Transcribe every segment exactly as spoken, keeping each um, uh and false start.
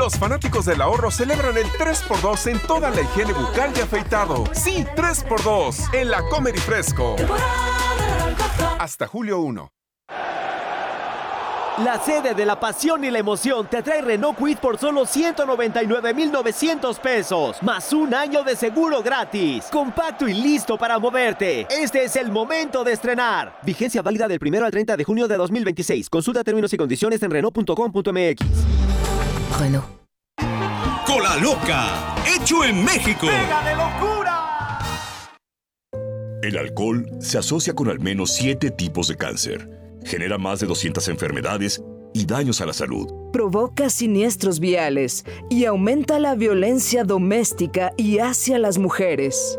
Los fanáticos del ahorro celebran el tres por dos en toda la higiene bucal y afeitado. Sí, tres por dos en la Comer y Fresco. Hasta julio primero. La sede de la pasión y la emoción te trae Renault Kwid por solo ciento noventa y nueve mil novecientos pesos, más un año de seguro gratis. Compacto y listo para moverte. Este es el momento de estrenar. Vigencia válida del primero al treinta de junio de dos mil veintiséis. Consulta términos y condiciones en Renault punto com punto m x. Renault. Cola Loca, hecho en México. ¡Pega de locura! El alcohol se asocia con al menos siete tipos de cáncer. Genera más de doscientas enfermedades y daños a la salud. Provoca siniestros viales y aumenta la violencia doméstica y hacia las mujeres.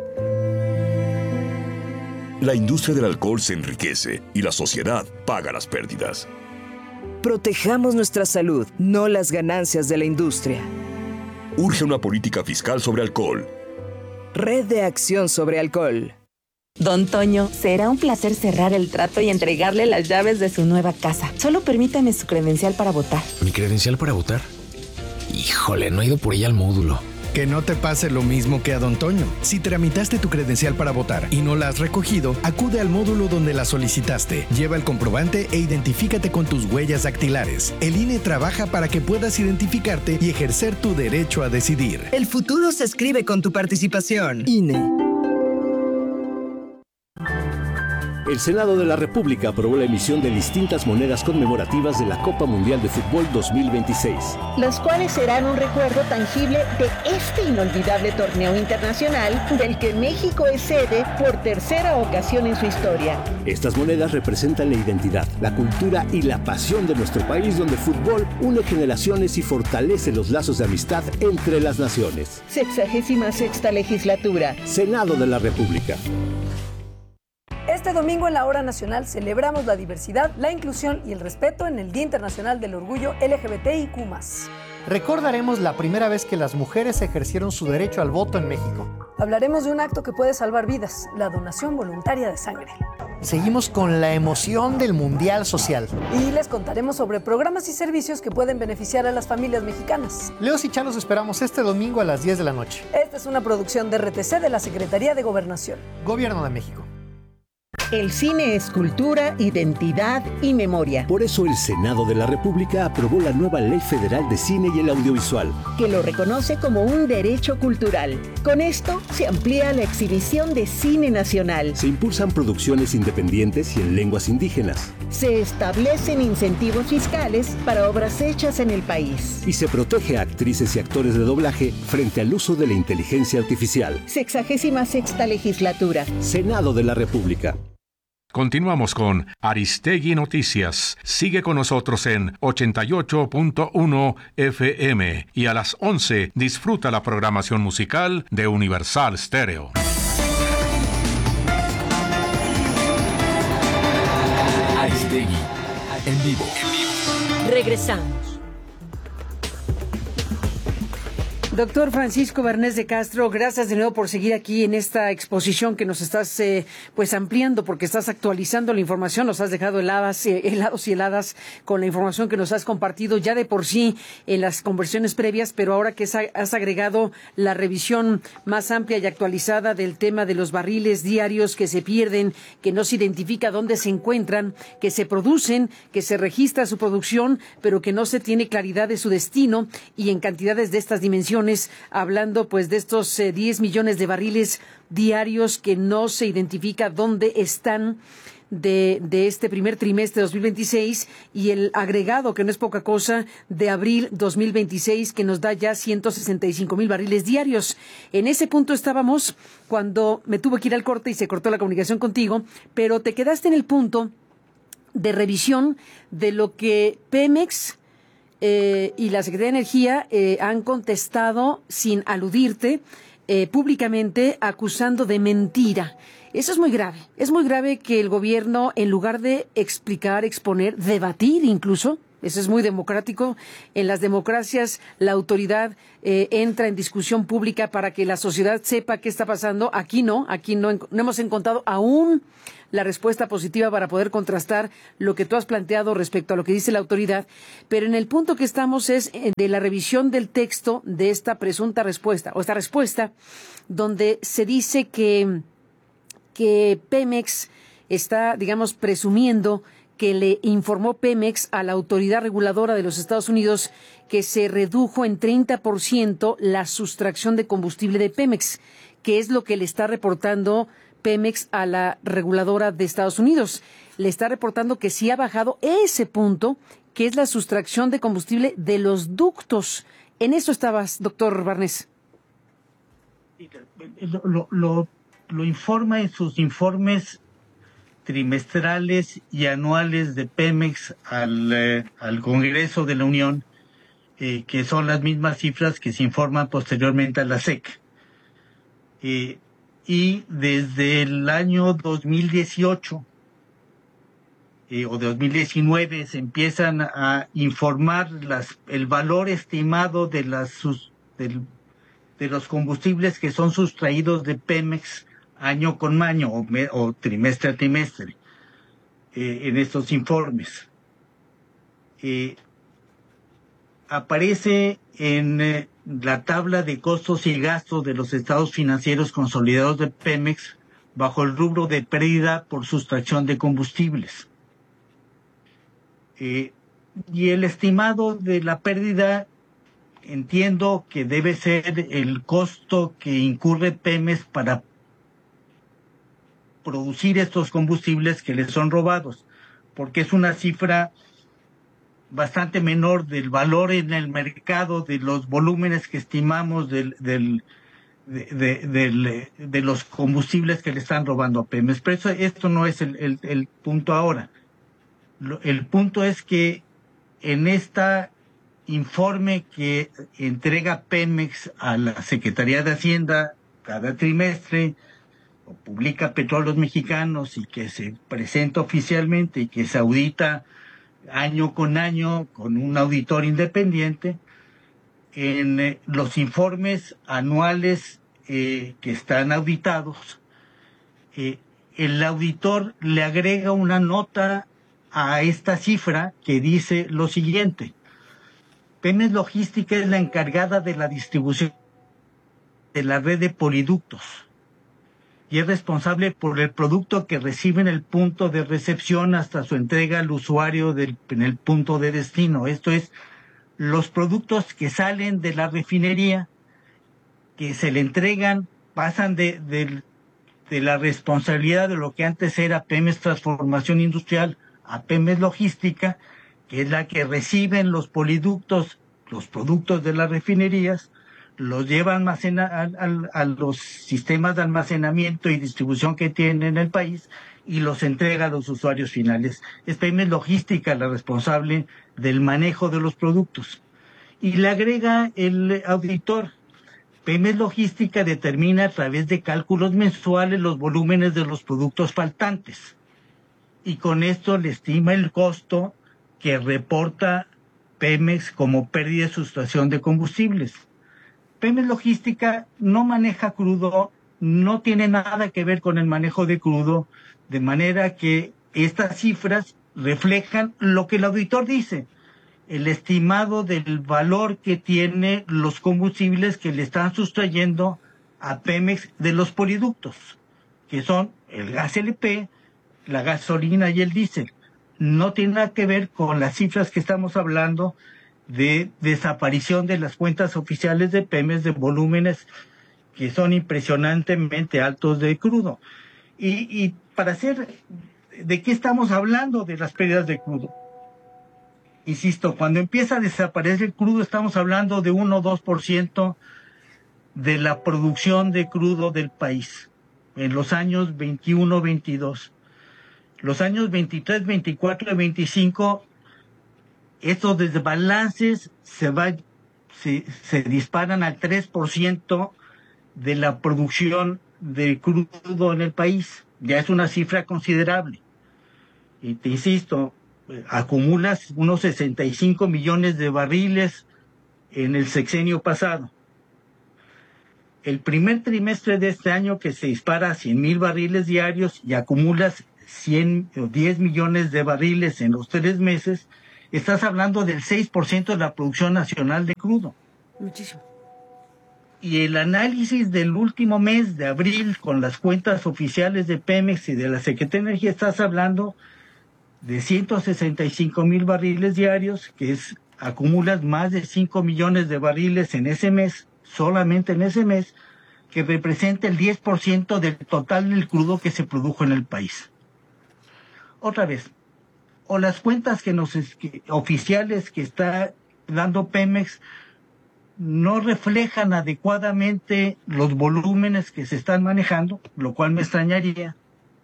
La industria del alcohol se enriquece y la sociedad paga las pérdidas. Protejamos nuestra salud, no las ganancias de la industria. Urge una política fiscal sobre alcohol. Red de Acción sobre Alcohol. Don Toño, será un placer cerrar el trato y entregarle las llaves de su nueva casa. Solo permítame su credencial para votar. ¿Mi credencial para votar? Híjole, no he ido por ella al módulo. Que no te pase lo mismo que a Don Toño. Si tramitaste tu credencial para votar y no la has recogido, acude al módulo donde la solicitaste. Lleva el comprobante e identifícate con tus huellas dactilares. El I N E trabaja para que puedas identificarte y ejercer tu derecho a decidir. El futuro se escribe con tu participación. I N E. El Senado de la República aprobó la emisión de distintas monedas conmemorativas de la Copa Mundial de Fútbol dos mil veintiséis. Las cuales serán un recuerdo tangible de este inolvidable torneo internacional del que México es sede por tercera ocasión en su historia. Estas monedas representan la identidad, la cultura y la pasión de nuestro país, donde el fútbol une generaciones y fortalece los lazos de amistad entre las naciones. Sexagésima sexta legislatura. Senado de la República. Este domingo en la Hora Nacional celebramos la diversidad, la inclusión y el respeto en el Día Internacional del Orgullo L G B T I Q más. Recordaremos la primera vez que las mujeres ejercieron su derecho al voto en México. Hablaremos de un acto que puede salvar vidas, la donación voluntaria de sangre. Seguimos con la emoción del Mundial Social. Y les contaremos sobre programas y servicios que pueden beneficiar a las familias mexicanas. Leos y Chá los esperamos este domingo a las diez de la noche. Esta es una producción de R T C de la Secretaría de Gobernación. Gobierno de México. El cine es cultura, identidad y memoria. Por eso el Senado de la República aprobó la nueva Ley Federal de Cine y el Audiovisual, que lo reconoce como un derecho cultural. Con esto se amplía la exhibición de cine nacional. Se impulsan producciones independientes y en lenguas indígenas. Se establecen incentivos fiscales para obras hechas en el país. Y se protege a actrices y actores de doblaje frente al uso de la inteligencia artificial. Sexagésima sexta legislatura. Senado de la República. Continuamos con Aristegui Noticias. Sigue con nosotros en ochenta y ocho punto uno F M y a las once disfruta la programación musical de Universal Stereo. Aristegui, en vivo. Regresamos. Doctor Francisco Bernés de Castro, gracias de nuevo por seguir aquí en esta exposición que nos estás eh, pues ampliando, porque estás actualizando la información, nos has dejado heladas, eh, helados y heladas con la información que nos has compartido ya de por sí en las conversiones previas, pero ahora que has agregado la revisión más amplia y actualizada del tema de los barriles diarios que se pierden, que no se identifica dónde se encuentran, que se producen, que se registra su producción, pero que no se tiene claridad de su destino y en cantidades de estas dimensiones, hablando pues de estos eh, diez millones de barriles diarios que no se identifica dónde están de, de este primer trimestre de dos mil veintiséis y el agregado, que no es poca cosa, de abril dos mil veintiséis, que nos da ya ciento sesenta y cinco mil barriles diarios. En ese punto estábamos cuando me tuve que ir al corte y se cortó la comunicación contigo, pero te quedaste en el punto de revisión de lo que Pemex Eh, y la Secretaría de Energía eh, han contestado sin aludirte eh, públicamente, acusando de mentira. Eso es muy grave. Es muy grave que el gobierno, en lugar de explicar, exponer, debatir incluso, Eso es muy democrático. En las democracias, la autoridad eh, entra en discusión pública para que la sociedad sepa qué está pasando. Aquí no, aquí no, no hemos encontrado aún la respuesta positiva para poder contrastar lo que tú has planteado respecto a lo que dice la autoridad. Pero en el punto que estamos es de la revisión del texto de esta presunta respuesta, o esta respuesta, donde se dice que, que Pemex está, digamos, presumiendo que le informó Pemex a la autoridad reguladora de los Estados Unidos que se redujo en treinta por ciento la sustracción de combustible de Pemex, que es lo que le está reportando Pemex a la reguladora de Estados Unidos. Le está reportando que sí ha bajado ese punto, que es la sustracción de combustible de los ductos. En eso estabas, doctor Barnés. Lo, lo, lo informa en sus informes trimestrales y anuales de Pemex al, eh, al Congreso de la Unión, eh, que son las mismas cifras que se informan posteriormente a la S E C. Eh, y desde el año dos mil dieciocho eh, o dos mil diecinueve se empiezan a informar las, el valor estimado de, las, sus, del, de los combustibles que son sustraídos de Pemex año con año o, me, o trimestre a trimestre eh, en estos informes. Eh, aparece en eh, la tabla de costos y gastos de los estados financieros consolidados de Pemex bajo el rubro de pérdida por sustracción de combustibles. Eh, y el estimado de la pérdida entiendo que debe ser el costo que incurre Pemex para producir estos combustibles que les son robados, porque es una cifra bastante menor del valor en el mercado de los volúmenes que estimamos del, del, de, de, del, de los combustibles que le están robando a Pemex. Pero eso, esto no es el, el, el punto ahora. Lo, el punto es que en este informe que entrega Pemex a la Secretaría de Hacienda cada trimestre, o publica Petróleos Mexicanos y que se presenta oficialmente y que se audita año con año con un auditor independiente, en eh, los informes anuales eh, que están auditados, eh, el auditor le agrega una nota a esta cifra que dice lo siguiente: Pemex Logística es la encargada de la distribución de la red de poliductos y es responsable por el producto que recibe en el punto de recepción hasta su entrega al usuario del, en el punto de destino. Esto es, los productos que salen de la refinería, que se le entregan, pasan de, de, de la responsabilidad de lo que antes era Pemex Transformación Industrial a Pemex Logística, que es la que reciben los poliductos, los productos de las refinerías, los lleva a, almacena, a, a, a los sistemas de almacenamiento y distribución que tienen en el país y los entrega a los usuarios finales. Es Pemex Logística la responsable del manejo de los productos. Y le agrega el auditor: Pemex Logística determina a través de cálculos mensuales los volúmenes de los productos faltantes y con esto le estima el costo que reporta Pemex como pérdida de sustracción de combustibles. Pemex Logística no maneja crudo, no tiene nada que ver con el manejo de crudo, de manera que estas cifras reflejan lo que el auditor dice, el estimado del valor que tiene los combustibles que le están sustrayendo a Pemex de los poliductos, que son el gas L P, la gasolina y el diésel. No tiene nada que ver con las cifras que estamos hablando de desaparición de las cuentas oficiales de Pemex de volúmenes que son impresionantemente altos de crudo. Y, y para hacer, ¿de qué estamos hablando? De las pérdidas de crudo. Insisto, cuando empieza a desaparecer el crudo estamos hablando de uno o dos por ciento de la producción de crudo del país en los años veintiuno veintidós. Los años veintitrés, veinticuatro y veinticinco, estos desbalances se, va, se, se disparan al tres por ciento de la producción de crudo en el país. Ya es una cifra considerable. Y te insisto, acumulas unos sesenta y cinco millones de barriles en el sexenio pasado. El primer trimestre de este año, que se dispara a cien mil barriles diarios y acumulas cien o diez millones de barriles en los tres meses, estás hablando del seis por ciento de la producción nacional de crudo. Muchísimo. Y el análisis del último mes de abril con las cuentas oficiales de Pemex y de la Secretaría de Energía, estás hablando de ciento sesenta y cinco mil barriles diarios, que es, acumulas más de cinco millones de barriles en ese mes, solamente en ese mes, que representa el diez por ciento del total del crudo que se produjo en el país. Otra vez, o las cuentas que nos que, oficiales que está dando Pemex no reflejan adecuadamente los volúmenes que se están manejando, lo cual me extrañaría,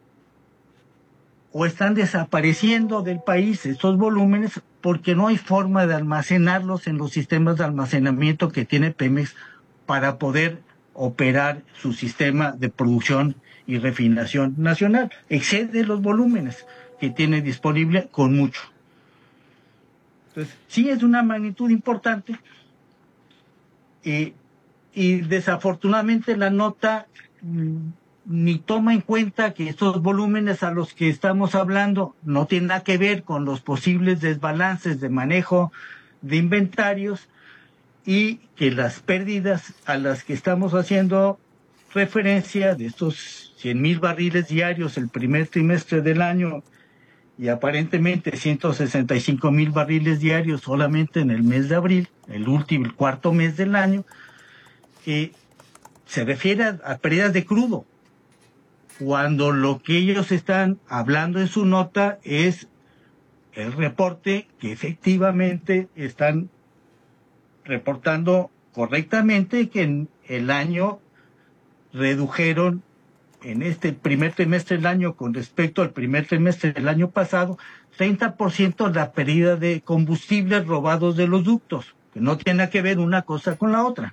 o están desapareciendo del país estos volúmenes porque no hay forma de almacenarlos en los sistemas de almacenamiento que tiene Pemex para poder operar su sistema de producción y refinación nacional. Excede los volúmenes que tiene disponible con mucho. Entonces, sí es una magnitud importante, eh, y desafortunadamente la nota mm, ni toma en cuenta que estos volúmenes a los que estamos hablando no tienen nada que ver con los posibles desbalances de manejo de inventarios, y que las pérdidas a las que estamos haciendo referencia, de estos cien mil barriles diarios el primer trimestre del año y aparentemente ciento sesenta y cinco mil barriles diarios solamente en el mes de abril, el último, el cuarto mes del año, eh, se refiere a, a pérdidas de crudo, cuando lo que ellos están hablando en su nota es el reporte que efectivamente están reportando correctamente, que en el año redujeron en este primer trimestre del año con respecto al primer trimestre del año pasado treinta por ciento la pérdida de combustibles robados de los ductos, que no tiene que ver una cosa con la otra.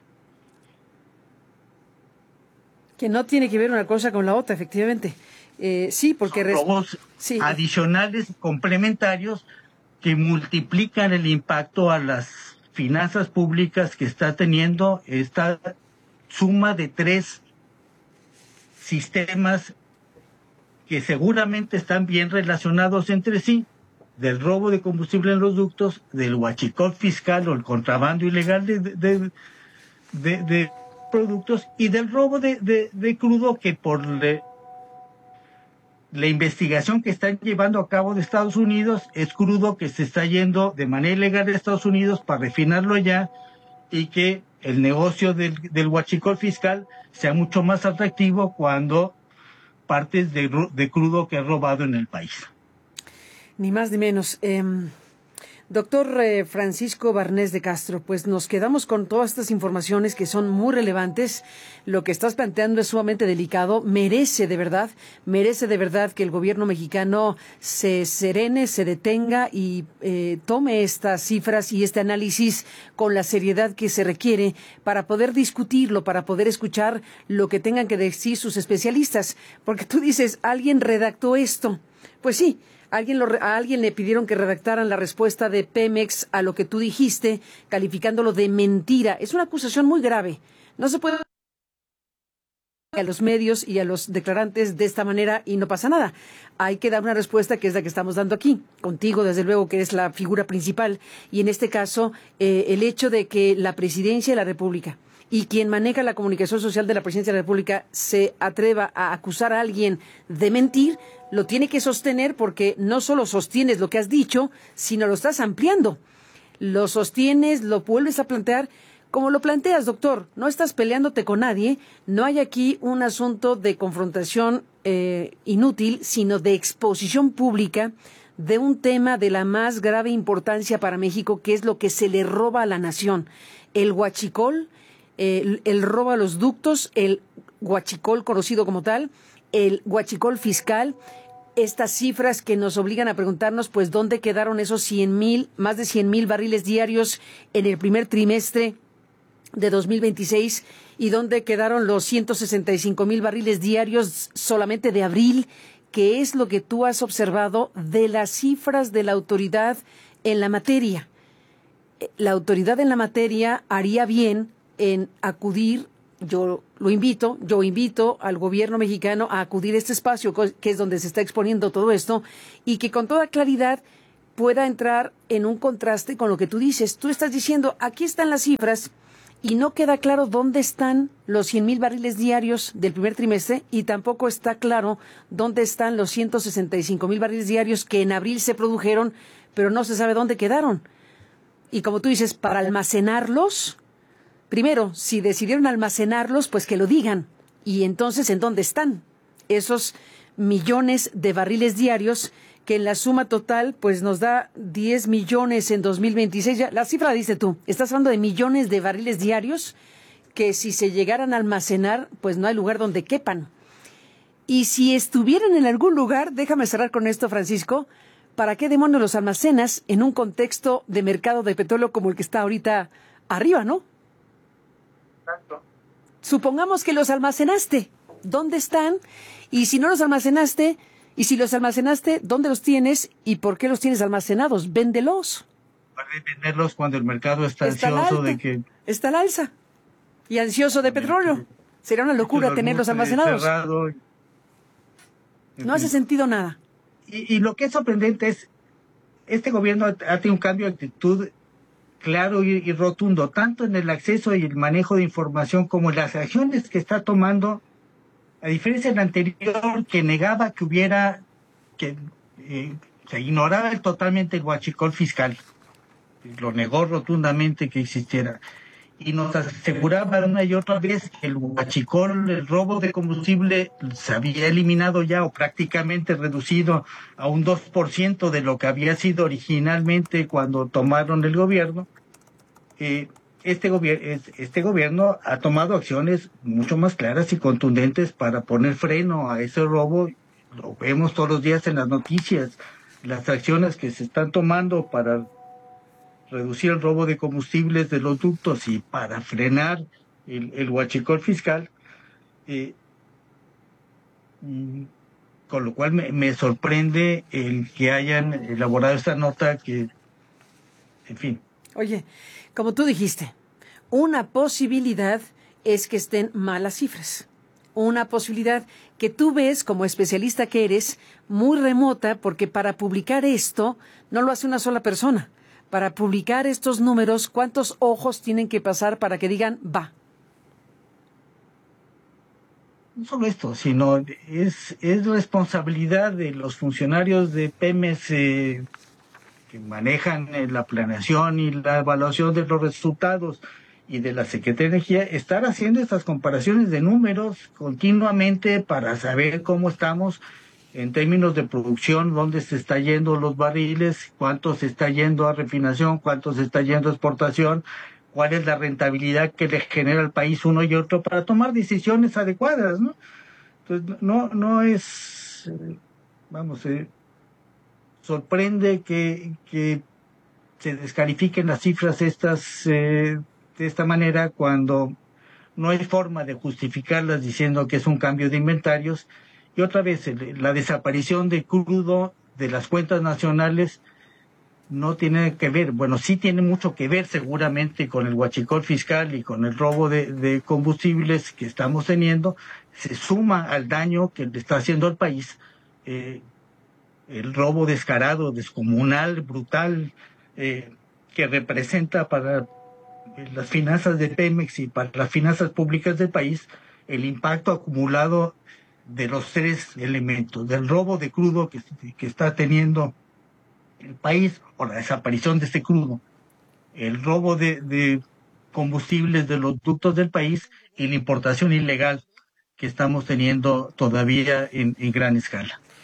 Que no tiene que ver una cosa con la otra, efectivamente. Eh, sí, porque... Son robos sí. adicionales, complementarios, que multiplican el impacto a las finanzas públicas que está teniendo esta suma de tres sistemas que seguramente están bien relacionados entre sí, del robo de combustible en los ductos, del huachicol fiscal o el contrabando ilegal de, de, de, de productos, y del robo de, de, de crudo, que por le, la investigación que están llevando a cabo de Estados Unidos es crudo que se está yendo de manera ilegal de Estados Unidos para refinarlo allá, y que el negocio del, del huachicol fiscal sea mucho más atractivo cuando partes de, de crudo que es robado en el país. Ni más ni menos. Eh, doctor eh, Francisco Barnés de Castro, pues nos quedamos con todas estas informaciones que son muy relevantes. Lo que estás planteando es sumamente delicado. Merece de verdad, merece de verdad que el gobierno mexicano se serene, se detenga y eh, tome estas cifras y este análisis con la seriedad que se requiere para poder discutirlo, para poder escuchar lo que tengan que decir sus especialistas. Porque tú dices, alguien redactó esto. Pues sí. Alguien lo, a alguien le pidieron que redactaran la respuesta de Pemex a lo que tú dijiste, calificándolo de mentira. Es una acusación muy grave. No se puede a los medios y a los declarantes de esta manera y no pasa nada. Hay que dar una respuesta que es la que estamos dando aquí, contigo desde luego que eres la figura principal, y en este caso eh, el hecho de que la Presidencia de la República y quien maneja la comunicación social de la Presidencia de la República se atreva a acusar a alguien de mentir, lo tiene que sostener, porque no solo sostienes lo que has dicho, sino lo estás ampliando. Lo sostienes, lo vuelves a plantear como lo planteas, doctor. No estás peleándote con nadie, no hay aquí un asunto de confrontación eh, inútil, sino de exposición pública de un tema de la más grave importancia para México, que es lo que se le roba a la nación. El huachicol, el, el robo a los ductos, el huachicol conocido como tal, el huachicol fiscal, estas cifras que nos obligan a preguntarnos, pues, ¿dónde quedaron esos cien mil, más de cien mil barriles diarios en el primer trimestre de dos mil veintiséis? ¿Y dónde quedaron los ciento sesenta y cinco mil barriles diarios solamente de abril, qué es lo que tú has observado de las cifras de la autoridad en la materia. La autoridad en la materia haría bien en acudir, yo lo invito, yo invito al gobierno mexicano a acudir a este espacio, que es donde se está exponiendo todo esto, y que con toda claridad pueda entrar en un contraste con lo que tú dices. Tú estás diciendo, aquí están las cifras, y no queda claro dónde están los cien mil barriles diarios del primer trimestre, y tampoco está claro dónde están los ciento sesenta y cinco mil barriles diarios que en abril se produjeron, pero no se sabe dónde quedaron. Y como tú dices, para almacenarlos, primero, si decidieron almacenarlos, pues que lo digan. Y entonces, ¿en dónde están esos millones de barriles diarios que en la suma total pues nos da diez millones en dos mil veintiséis? Ya, la cifra la dice tú. Estás hablando de millones de barriles diarios que si se llegaran a almacenar, pues no hay lugar donde quepan. Y si estuvieran en algún lugar, déjame cerrar con esto, Francisco, ¿para qué demonios los almacenas en un contexto de mercado de petróleo como el que está ahorita arriba, no? Exacto. Supongamos que los almacenaste. ¿Dónde están? Y si no los almacenaste, y si los almacenaste, ¿dónde los tienes? ¿Y por qué los tienes almacenados? Véndelos. Para venderlos cuando el mercado está, está ansioso de que... Está al alza. Y ansioso de petróleo. Sería una locura tenerlos almacenados. Cerrado. No hace sentido nada. Y, y lo que es sorprendente es, este gobierno ha tenido un cambio de actitud claro y, y rotundo, tanto en el acceso y el manejo de información como en las acciones que está tomando, a diferencia del anterior que negaba que hubiera, que eh, se ignoraba totalmente el huachicol fiscal, lo negó rotundamente que existiera. Y nos aseguraba una y otra vez que el huachicol, el robo de combustible, se había eliminado ya o prácticamente reducido a un dos por ciento de lo que había sido originalmente cuando tomaron el gobierno. Eh, este, gobier este gobierno ha tomado acciones mucho más claras y contundentes para poner freno a ese robo. Lo vemos todos los días en las noticias, las acciones que se están tomando para reducir el robo de combustibles de los ductos y para frenar el, el huachicol fiscal, eh, con lo cual me, me sorprende el que hayan elaborado esta nota que, en fin. Oye, como tú dijiste, una posibilidad es que estén malas cifras. Una posibilidad que tú ves, como especialista que eres, muy remota, porque para publicar esto no lo hace una sola persona. Para publicar estos números, ¿cuántos ojos tienen que pasar para que digan, va? No solo esto, sino es, es responsabilidad de los funcionarios de Pemex eh, que manejan eh, la planeación y la evaluación de los resultados y de la Secretaría de Energía, estar haciendo estas comparaciones de números continuamente para saber cómo estamos en términos de producción, dónde se está yendo los barriles, cuánto se está yendo a refinación, cuánto se está yendo a exportación, cuál es la rentabilidad que le genera al país uno y otro para tomar decisiones adecuadas, ¿no? Entonces, no, no es, eh, vamos, eh, sorprende que, que se descalifiquen las cifras estas eh, de esta manera cuando no hay forma de justificarlas diciendo que es un cambio de inventarios. Y otra vez, la desaparición de crudo de las cuentas nacionales no tiene que ver, bueno, sí tiene mucho que ver seguramente con el huachicol fiscal y con el robo de, de combustibles que estamos teniendo, se suma al daño que le está haciendo al país, eh, el robo descarado, descomunal, brutal, eh, que representa para las finanzas de Pemex y para las finanzas públicas del país el impacto acumulado de los tres elementos, del robo de crudo que, que está teniendo el país, o la desaparición de este crudo, el robo de, de combustibles de los ductos del país y la importación ilegal que estamos teniendo todavía en, en gran escala.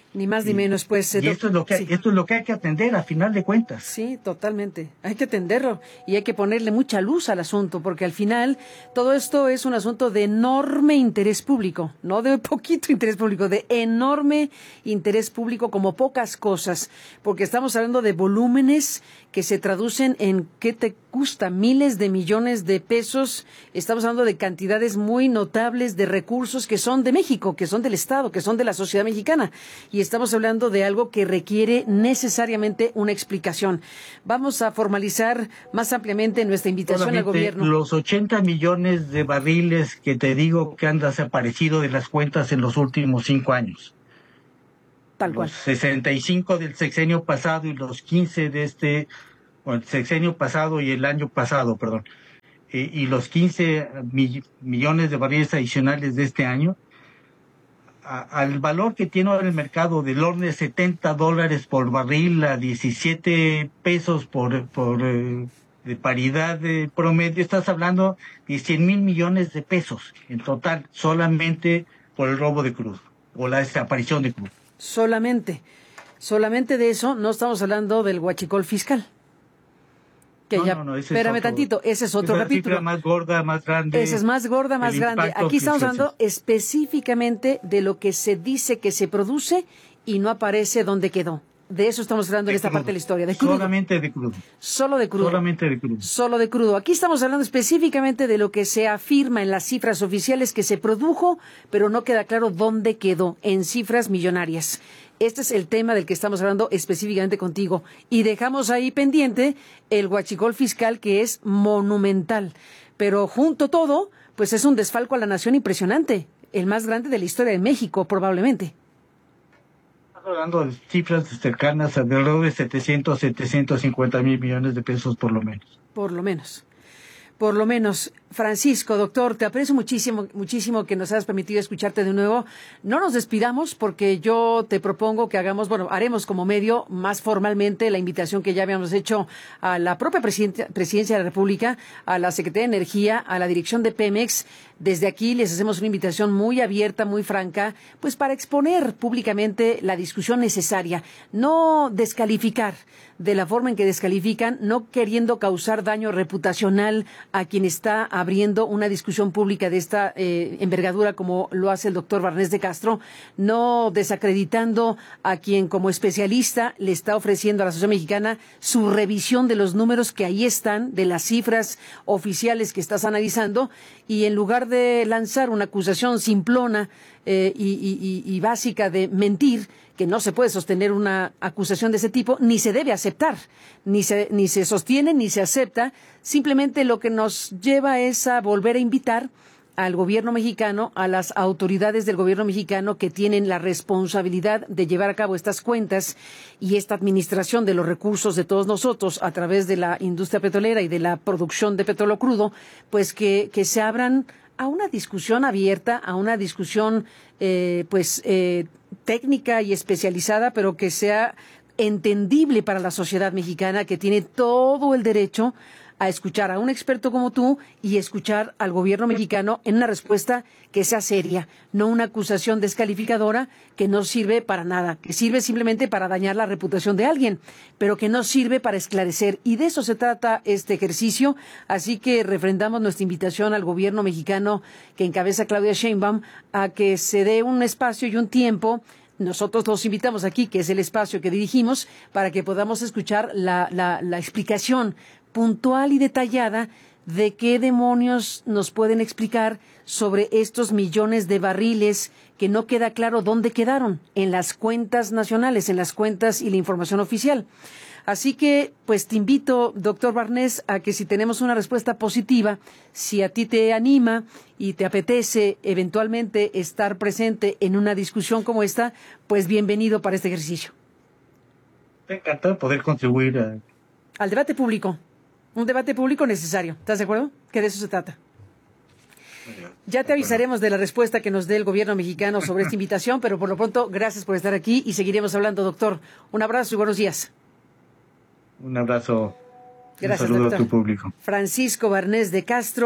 Ni más ni menos, pues. Y esto es lo que sí. esto es lo que hay que atender a final de cuentas. Sí, totalmente. Hay que atenderlo y hay que ponerle mucha luz al asunto, porque al final todo esto es un asunto de enorme interés público, no de poquito interés público, de enorme interés público como pocas cosas, porque estamos hablando de volúmenes que se traducen en, ¿qué te gusta? Miles de millones de pesos. Estamos hablando de cantidades muy notables de recursos que son de México, que son del Estado, que son de la sociedad mexicana. Y estamos hablando de algo que requiere necesariamente una explicación. Vamos a formalizar más ampliamente nuestra invitación Solamente al gobierno. Los ochenta millones de barriles que te digo que han desaparecido de las cuentas en los últimos cinco años. Tal cual. Los sesenta y cinco del sexenio pasado y los quince de este, bueno, el sexenio pasado y el año pasado, perdón, eh, y los quince mi, millones de barriles adicionales de este año, a, al valor que tiene ahora el mercado del orden de setenta dólares por barril a diecisiete pesos por, por eh, de paridad de promedio, estás hablando de cien mil millones de pesos en total, solamente por el robo de crudo o la desaparición de crudo. Solamente, solamente de eso, no estamos hablando del huachicol fiscal. Que no, ya, no, no, ese espérame es otro, tantito, ese es otro esa capítulo. Cifra más gorda, más grande. Esa es más gorda, más grande. Aquí estamos hablando específicamente de lo que se dice que se produce y no aparece dónde quedó. De eso estamos hablando de en esta crudo. parte de la historia. De crudo. Solamente de crudo. Solo de crudo. Solamente de crudo. Solo de crudo. Aquí estamos hablando específicamente de lo que se afirma en las cifras oficiales que se produjo, pero no queda claro dónde quedó, en cifras millonarias. Este es el tema del que estamos hablando específicamente contigo. Y dejamos ahí pendiente el huachicol fiscal, que es monumental. Pero junto todo, pues es un desfalco a la nación impresionante. El más grande de la historia de México, probablemente. Estamos hablando de cifras cercanas a de alrededor de setecientos, setecientos cincuenta mil millones de pesos por lo menos. Por lo menos. Por lo menos. Francisco, doctor, te aprecio muchísimo, muchísimo que nos hayas permitido escucharte de nuevo. No nos despidamos porque yo te propongo que hagamos, bueno, haremos como medio más formalmente la invitación que ya habíamos hecho a la propia presidencia, presidencia de la República, a la Secretaría de Energía, a la dirección de Pemex. Desde aquí les hacemos una invitación muy abierta, muy franca, pues para exponer públicamente la discusión necesaria, no descalificar de la forma en que descalifican, no queriendo causar daño reputacional a quien está abriendo una discusión pública de esta eh, envergadura como lo hace el doctor Barnés de Castro, no desacreditando a quien como especialista le está ofreciendo a la sociedad mexicana su revisión de los números que ahí están, de las cifras oficiales que estás analizando, y en lugar de lanzar una acusación simplona eh, y, y, y básica de mentir, que no se puede sostener una acusación de ese tipo, ni se debe aceptar, ni se, ni se sostiene, ni se acepta. Simplemente lo que nos lleva es a volver a invitar al gobierno mexicano, a las autoridades del gobierno mexicano que tienen la responsabilidad de llevar a cabo estas cuentas y esta administración de los recursos de todos nosotros a través de la industria petrolera y de la producción de petróleo crudo, pues que, que se abran a una discusión abierta, a una discusión eh, pues eh, técnica y especializada, pero que sea entendible para la sociedad mexicana, que tiene todo el derecho a escuchar a un experto como tú y escuchar al gobierno mexicano en una respuesta que sea seria, no una acusación descalificadora que no sirve para nada, que sirve simplemente para dañar la reputación de alguien, pero que no sirve para esclarecer. Y de eso se trata este ejercicio. Así que refrendamos nuestra invitación al gobierno mexicano que encabeza Claudia Sheinbaum a que se dé un espacio y un tiempo. Nosotros los invitamos aquí, que es el espacio que dirigimos, para que podamos escuchar la, la, la explicación puntual y detallada de qué demonios nos pueden explicar sobre estos millones de barriles que no queda claro dónde quedaron en las cuentas nacionales, en las cuentas y la información oficial. Así que, pues te invito, doctor Barnés, a que si tenemos una respuesta positiva, si a ti te anima y te apetece eventualmente estar presente en una discusión como esta, pues bienvenido para este ejercicio. Me encanta poder contribuir a... al debate público. Un debate público necesario. ¿Estás de acuerdo? Que de eso se trata. Ya te avisaremos de la respuesta que nos dé el gobierno mexicano sobre esta invitación, pero por lo pronto, gracias por estar aquí y seguiremos hablando, doctor. Un abrazo y buenos días. Un abrazo. Gracias, un saludo doctor. a tu público. Francisco Barnés de Castro,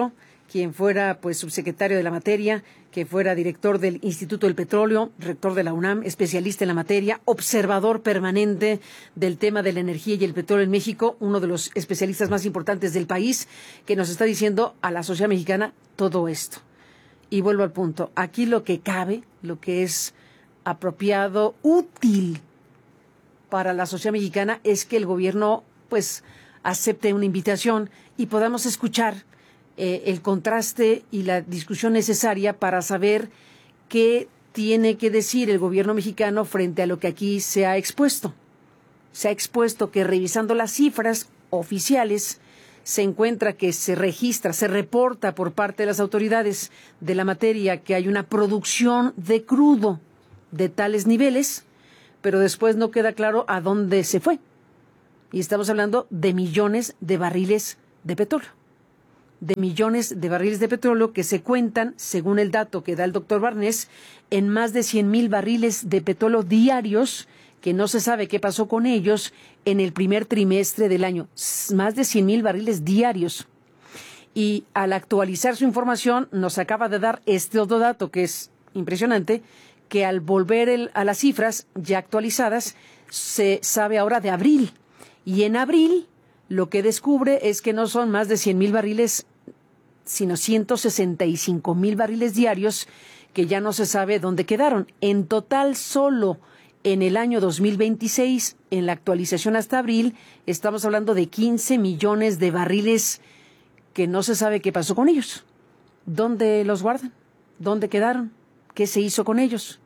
quien fuera pues subsecretario de la materia, que fuera director del Instituto del Petróleo, rector de la UNAM, especialista en la materia, observador permanente del tema de la energía y el petróleo en México, uno de los especialistas más importantes del país, que nos está diciendo a la sociedad mexicana todo esto. Y vuelvo al punto, aquí lo que cabe, lo que es apropiado, útil para la sociedad mexicana es que el gobierno pues acepte una invitación y podamos escuchar eh, el contraste y la discusión necesaria para saber qué tiene que decir el gobierno mexicano frente a lo que aquí se ha expuesto. Se ha expuesto que revisando las cifras oficiales se encuentra que se registra, se reporta por parte de las autoridades de la materia que hay una producción de crudo de tales niveles, pero después no queda claro a dónde se fue. Y estamos hablando de millones de barriles de petróleo. De millones de barriles de petróleo que se cuentan, según el dato que da el doctor Barnés, en más de cien mil barriles de petróleo diarios, que no se sabe qué pasó con ellos en el primer trimestre del año. Más de cien mil barriles diarios. Y al actualizar su información, nos acaba de dar este otro dato que es impresionante, que al volver el, a las cifras ya actualizadas, se sabe ahora de abril. Y en abril, lo que descubre es que no son más de cien mil barriles, sino ciento sesenta y cinco mil barriles diarios, que ya no se sabe dónde quedaron. En total, solo en el año dos mil veintiséis, en la actualización hasta abril, estamos hablando de quince millones de barriles que no se sabe qué pasó con ellos. ¿Dónde los guardan? ¿Dónde quedaron? ¿Qué se hizo con ellos?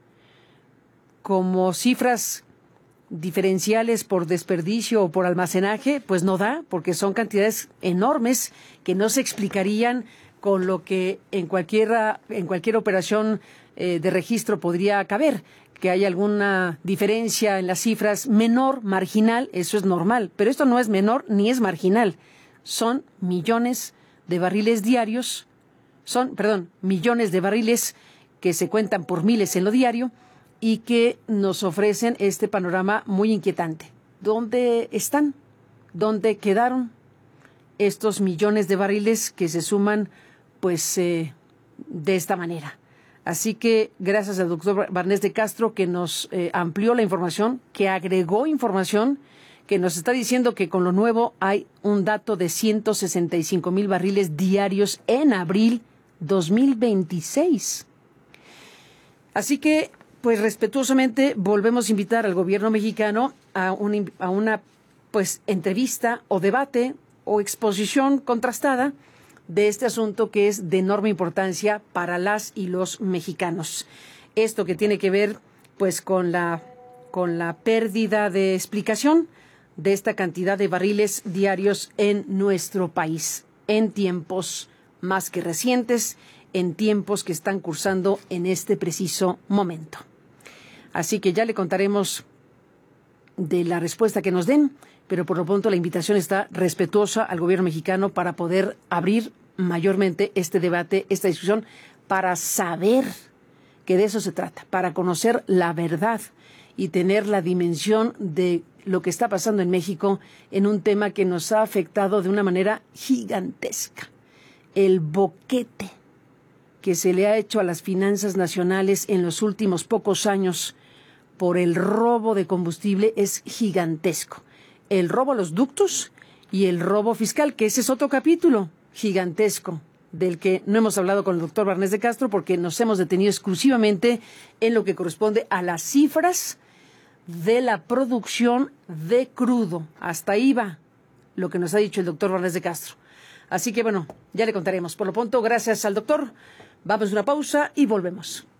Como cifras diferenciales por desperdicio o por almacenaje, pues no da, porque son cantidades enormes que no se explicarían con lo que en cualquier, en cualquier operación eh, de registro podría caber. Que hay alguna diferencia en las cifras menor, marginal, eso es normal, pero esto no es menor ni es marginal. Son millones de barriles diarios, son, perdón, millones de barriles que se cuentan por miles en lo diario y que nos ofrecen este panorama muy inquietante. ¿Dónde están? ¿Dónde quedaron estos millones de barriles que se suman, pues, eh, de esta manera? Así que gracias al doctor Barnés de Castro que nos eh, amplió la información, que agregó información, que nos está diciendo que con lo nuevo hay un dato de ciento sesenta y cinco mil barriles diarios en abril dos mil veintiséis. Así que, pues respetuosamente, volvemos a invitar al gobierno mexicano a, un, a una pues entrevista o debate o exposición contrastada de este asunto que es de enorme importancia para las y los mexicanos. Esto que tiene que ver pues con la, con la pérdida de explicación de esta cantidad de barriles diarios en nuestro país, en tiempos más que recientes, en tiempos que están cursando en este preciso momento. Así que ya le contaremos de la respuesta que nos den, pero por lo pronto la invitación está respetuosa al gobierno mexicano para poder abrir mayormente este debate, esta discusión, para saber que de eso se trata, para conocer la verdad y tener la dimensión de lo que está pasando en México en un tema que nos ha afectado de una manera gigantesca. El boquete que se le ha hecho a las finanzas nacionales en los últimos pocos años por el robo de combustible es gigantesco. El robo a los ductos y el robo fiscal, que ese es otro capítulo gigantesco, del que no hemos hablado con el doctor Barnés de Castro porque nos hemos detenido exclusivamente en lo que corresponde a las cifras de la producción de crudo. Hasta ahí va lo que nos ha dicho el doctor Barnés de Castro. Así que bueno, ya le contaremos. Por lo pronto, gracias al doctor. Vamos a una pausa y volvemos.